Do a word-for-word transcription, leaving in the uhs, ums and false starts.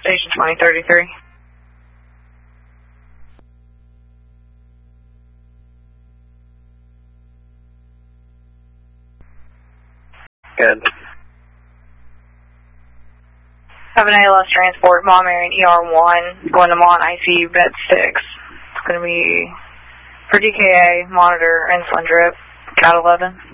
Station twenty thirty-three. Good. Have an A L S transport, Mom Marion E R one, going to Mon I C U bed six. It's going to be for D K A, monitor, insulin drip, cat eleven.